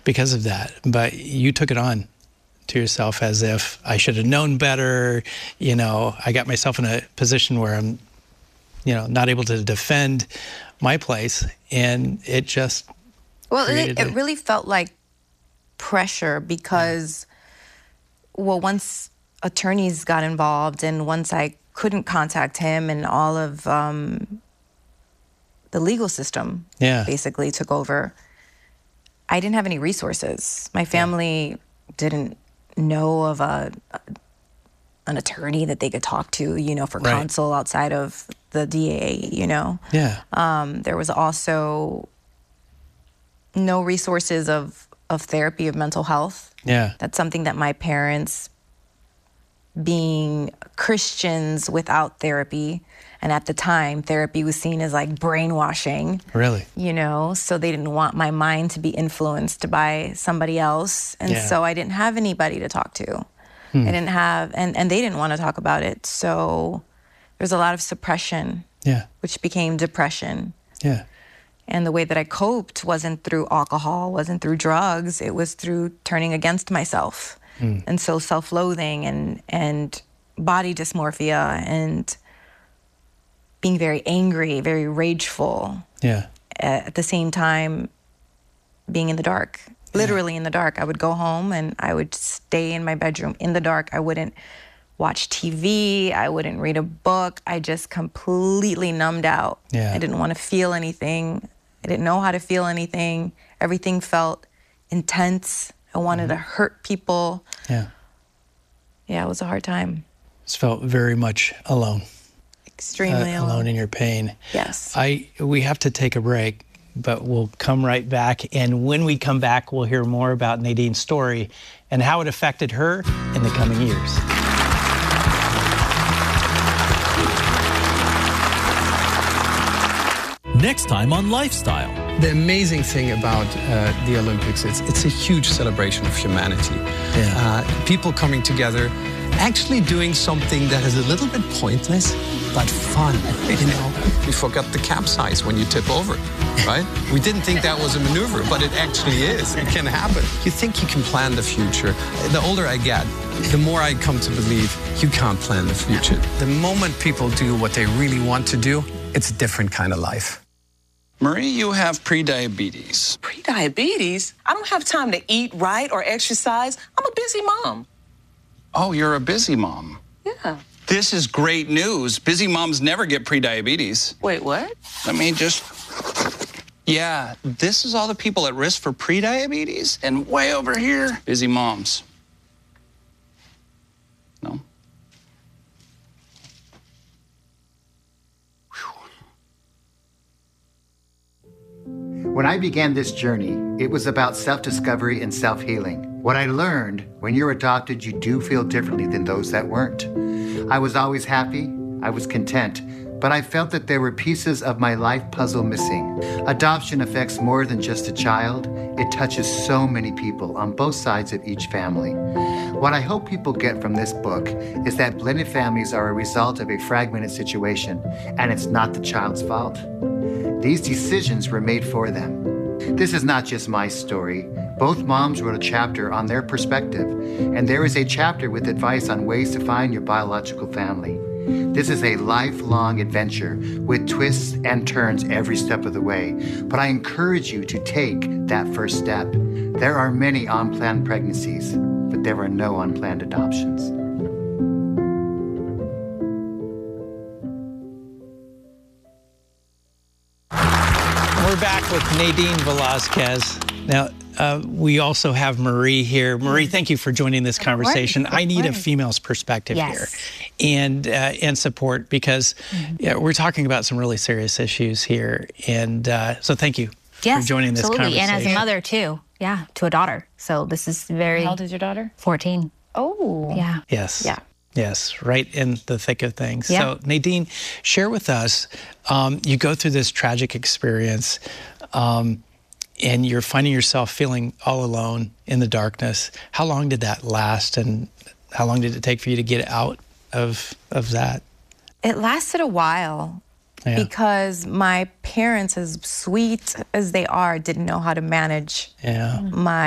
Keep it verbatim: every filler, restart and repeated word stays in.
because of that. But you took it on to yourself as if I should have known better. You know, I got myself in a position where I'm, you know, not able to defend my place. And it just Well, it, a... it really felt like pressure because, yeah. well, once attorneys got involved and once I couldn't contact him and all of um, the legal system yeah. basically took over, I didn't have any resources. My family yeah. didn't know of a, an attorney that they could talk to, you know, for right. counsel outside of the D A, you know. Yeah. Um, there was also no resources of, of therapy of mental health. Yeah. That's something that my parents, being Christians without therapy, and at the time, therapy was seen as like brainwashing. Really? You know, so they didn't want my mind to be influenced by somebody else. And yeah. so I didn't have anybody to talk to. Hmm. I didn't have, and, and they didn't want to talk about it. So there's a lot of suppression, yeah. which became depression. Yeah. And the way that I coped wasn't through alcohol, wasn't through drugs. It was through turning against myself. Hmm. And so self-loathing and, and body dysmorphia and being very angry, very rageful. Yeah. At the same time, being in the dark, literally yeah. in the dark. I would go home and I would stay in my bedroom in the dark. I wouldn't watch T V. I wouldn't read a book. I just completely numbed out. Yeah. I didn't want to feel anything. I didn't know how to feel anything. Everything felt intense. I wanted mm-hmm. to hurt people. Yeah. Yeah, it was a hard time. Just felt very much alone. Extremely uh, alone. alone in your pain. Yes. I we have to take a break, but we'll come right back. And when we come back, we'll hear more about Nadine's story and how it affected her in the coming years. Next time on Lifestyle. The amazing thing about uh, the Olympics, it's, it's a huge celebration of humanity. Yeah. Uh, people coming together, actually doing something that is a little bit pointless, but fun, you know. We forgot the capsize when you tip over, right? We didn't think that was a maneuver, but it actually is. It can happen. You think you can plan the future. The older I get, the more I come to believe you can't plan the future. The moment people do what they really want to do, it's a different kind of life. Marie, you have prediabetes. Prediabetes? I don't have time to eat right or exercise. I'm a busy mom. Oh, you're a busy mom. Yeah. This is great news. Busy moms never get prediabetes. Wait, what? Let me just... Yeah, this is all the people at risk for prediabetes, and way over here, busy moms. No? When I began this journey, it was about self-discovery and self-healing. What I learned, when you're adopted, you do feel differently than those that weren't. I was always happy, I was content, but I felt that there were pieces of my life puzzle missing. Adoption affects more than just a child. It touches so many people on both sides of each family. What I hope people get from this book is that blended families are a result of a fragmented situation, and it's not the child's fault. These decisions were made for them. This is not just my story. Both moms wrote a chapter on their perspective, and there is a chapter with advice on ways to find your biological family. This is a lifelong adventure with twists and turns every step of the way, but I encourage you to take that first step. There are many unplanned pregnancies, but there are no unplanned adoptions. We're back with Nadine Velazquez. Now, uh, we also have Marie here. Marie, thank you for joining this conversation. I need a female's perspective yes. here and uh, and support because mm-hmm. yeah, we're talking about some really serious issues here. And uh, so thank you yes, for joining this absolutely. conversation. And as a mother, too. Yeah, to a daughter. So this is very... How old is your daughter? fourteen. Oh. Yeah. Yes. Yeah. Yes, right in the thick of things. Yeah. So, Nadine, share with us, um, you go through this tragic experience, um, and you're finding yourself feeling all alone in the darkness. How long did that last, and how long did it take for you to get out of, of that? It lasted a while Yeah. because my parents, as sweet as they are, didn't know how to manage Yeah. my